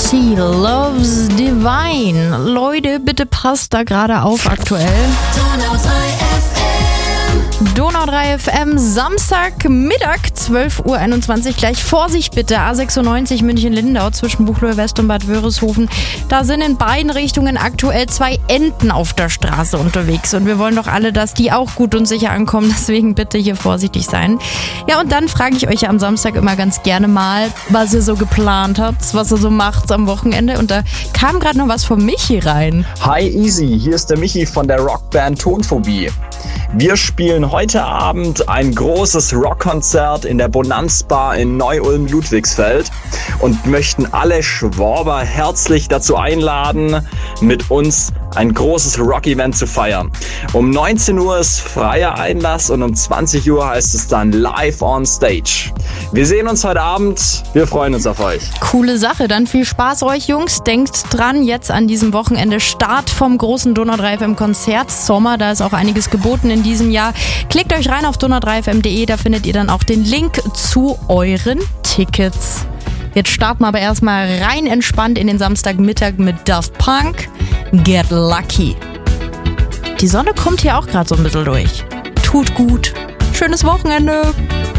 She Loves Divine. Leute, bitte passt da gerade auf aktuell. Donau 3 FM, Samstagmittag, 12:21 Uhr. Gleich Vorsicht bitte, A96 München-Lindau zwischen Buchloe West und Bad Wörishofen. Da sind in beiden Richtungen aktuell 2 Enten auf der Straße unterwegs. Und wir wollen doch alle, dass die auch gut und sicher ankommen. Deswegen bitte hier vorsichtig sein. Ja, und dann frage ich euch ja am Samstag immer ganz gerne mal, was ihr so geplant habt, was ihr so macht am Wochenende. Und da kam gerade noch was von Michi rein. Hi Easy, hier ist der Michi von der Rockband Tonphobie. Wir spielen heute Abend ein großes Rockkonzert in der Bonanz-Bar in Neu-Ulm-Ludwigsfeld und möchten alle Schworber herzlich dazu einladen, mit uns ein großes Rock-Event zu feiern. Um 19 Uhr ist freier Einlass und um 20 Uhr heißt es dann live on stage. Wir sehen uns heute Abend, wir freuen uns auf euch. Coole Sache, dann viel Spaß euch Jungs. Denkt dran, jetzt an diesem Wochenende Start vom großen Donau 3 FM Konzert Sommer. Da ist auch einiges geboten in diesem Jahr. Klickt euch rein auf donau3fm.de, da findet ihr dann auch den Link zu euren Tickets. Jetzt starten wir aber erstmal rein entspannt in den Samstagmittag mit Daft Punk. Get Lucky. Die Sonne kommt hier auch gerade so ein bisschen durch. Tut gut. Schönes Wochenende.